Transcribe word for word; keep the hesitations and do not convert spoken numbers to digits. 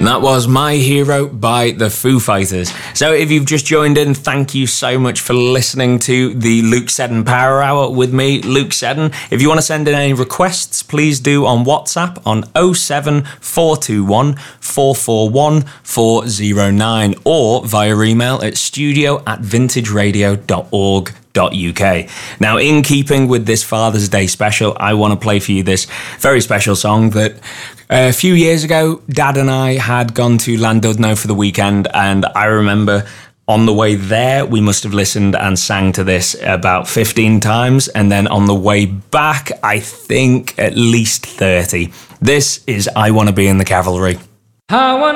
That was My Hero by the Foo Fighters. So if you've just joined in, thank you so much for listening to the Luke Seddon Power Hour with me, Luke Seddon. If you want to send in any requests, please do on WhatsApp on oh seven four two one four four one four oh nine or via email at studio at vintageradio dot org. .uk. Now, in keeping with this Father's Day special, I want to play for you this very special song that uh, a few years ago, Dad and I had gone to Llandudno for the weekend, and I remember on the way there, we must have listened and sang to this about fifteen times, and then on the way back, I think at least thirty. This is I Want to Be in the Cavalry. I want